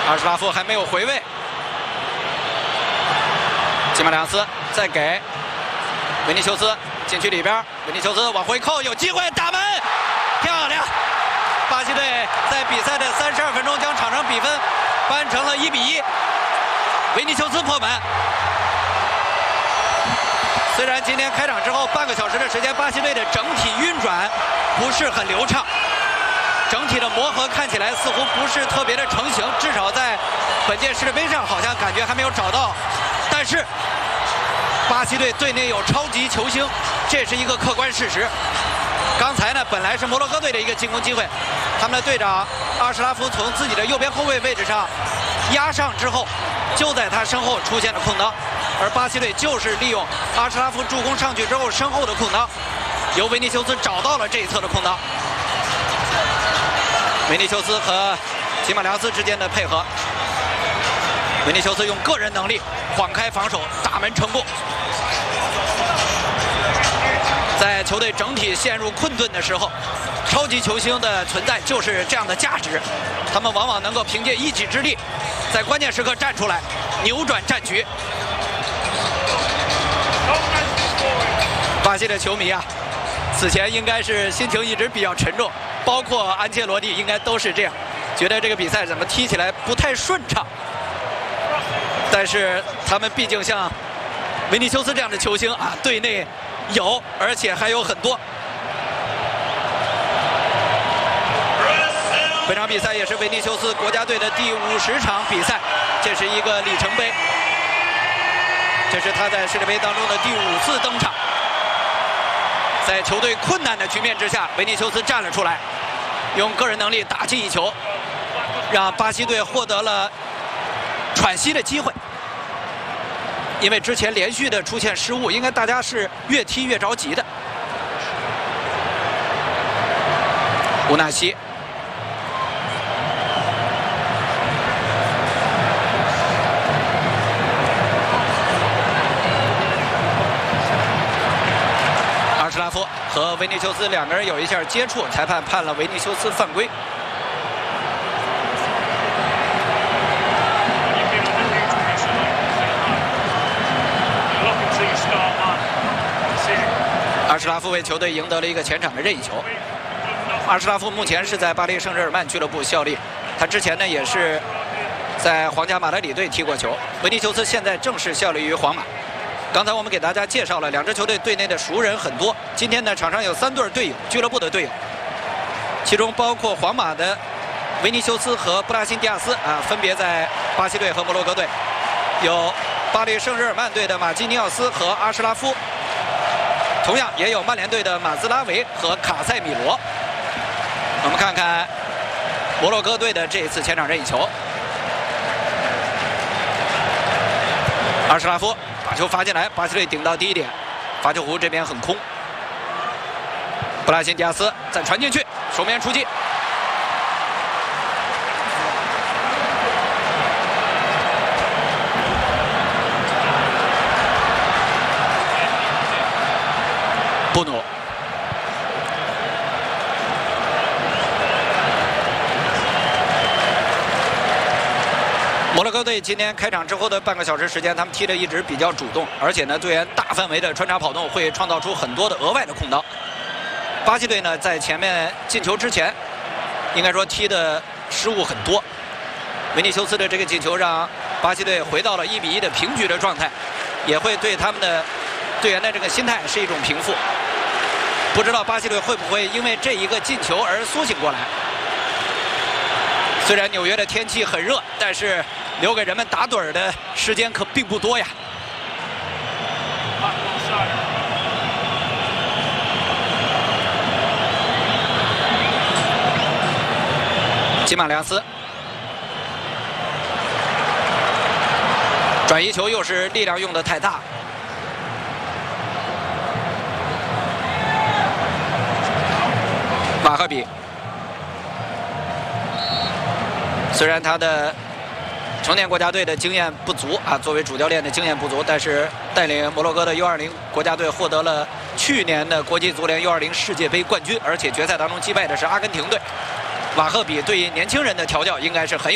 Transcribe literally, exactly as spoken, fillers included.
阿什拉夫还没有回位，基马良斯再给维尼修斯禁区里边，维尼修斯往回扣，有机会打门，漂亮！巴西队在比赛的三十二分钟将场上比分扳成了一比一，维尼修斯破门。虽然今天开场之后半个小时的时间，巴西队的整体运转不是很流畅，整体的磨合看起来似乎不是特别的成型，至少在本届世界杯上好像感觉还没有找到。但是巴西队队内有超级球星，这是一个客观事实。刚才呢，本来是摩洛哥队的一个进攻机会，他们的队长阿什拉夫从自己的右边后卫位置上压上之后，就在他身后出现了空当，而巴西队就是利用阿什拉夫助攻上去之后身后的空当，由维尼修斯找到了这一侧的空当。维尼修斯和基马良斯之间的配合，维尼修斯用个人能力晃开防守，打门成功。在球队整体陷入困顿的时候，超级球星的存在就是这样的价值，他们往往能够凭借一己之力，在关键时刻站出来，扭转战局。巴西的球迷啊，此前应该是心情一直比较沉重，包括安切罗蒂应该都是这样，觉得这个比赛怎么踢起来不太顺畅。但是他们毕竟像维尼修斯这样的球星啊，队内有，而且还有很多。本场比赛也是维尼修斯国家队的第五十场比赛，这是一个里程碑。这是他在世界杯当中的第五次登场。在球队困难的局面之下，维尼修斯站了出来，用个人能力打进一球，让巴西队获得了喘息的机会。因为之前连续的出现失误，应该大家是越踢越着急的。乌纳西，阿什拉夫和维尼修斯两个人有一下接触，裁判判了维尼修斯犯规。阿什拉夫为球队赢得了一个前场的任意球。阿什拉夫目前是在巴黎圣日耳曼俱乐部效力，他之前呢也是在皇家马德里队踢过球。维尼修斯现在正式效力于皇马。刚才我们给大家介绍了两支球队队内的熟人很多，今天呢场上有三对队友，俱乐部的队友，其中包括皇马的维尼修斯和布拉辛迪亚斯啊，分别在巴西队和摩洛哥队；有巴黎圣日耳曼队的马基尼奥斯和阿什拉夫。同样也有曼联队的马兹拉维和卡塞米罗。我们看看摩洛哥队的这一次前场任意球，阿什拉夫把球罚进来，巴西队顶到第一点，罚球弧这边很空。布拉辛迪亚斯再传进去，手面出击。布努，摩洛哥队今天开场之后的半个小时时间，他们踢得一直比较主动，而且呢，队员大范围的穿插跑动会创造出很多的额外的空当。巴西队呢，在前面进球之前，应该说踢的失误很多。维尼修斯的这个进球让巴西队回到了一比一的平局的状态，也会对他们的队员的这个心态是一种平复。不知道巴西队会不会因为这一个进球而苏醒过来？虽然纽约的天气很热，但是留给人们打盹儿的时间可并不多呀。基马良斯转移球又是力量用的太大。马赫比虽然他的成年国家队的经验不足啊，作为主教练的经验不足，但是带领摩洛哥的 U 二零 国家队获得了去年的国际足联 U 二零 世界杯冠军，而且决赛当中击败的是阿根廷队。瓦赫比对年轻人的调教应该是很有